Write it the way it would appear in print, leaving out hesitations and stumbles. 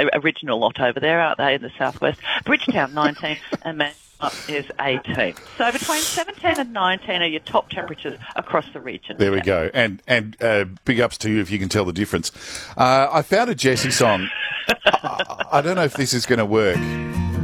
original lot over there, aren't they, in the southwest? Bridgetown 19 and Manly is 18. So between 17 and 19 are your top temperatures across the region. There we go. And big ups to you if you can tell the difference. I found a Jessie song. I don't know if this is going to work.